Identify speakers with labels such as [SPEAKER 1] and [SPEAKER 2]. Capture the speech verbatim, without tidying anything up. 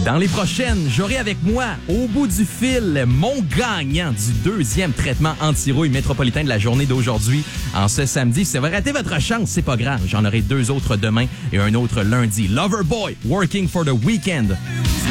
[SPEAKER 1] Dans les prochaines, j'aurai avec moi, au bout du fil, mon gagnant du deuxième traitement anti-rouille métropolitain de la journée d'aujourd'hui. En ce samedi, si vous avez raté votre chance, c'est pas grave. J'en aurai deux autres demain et un autre lundi. Loverboy, Working for the Weekend.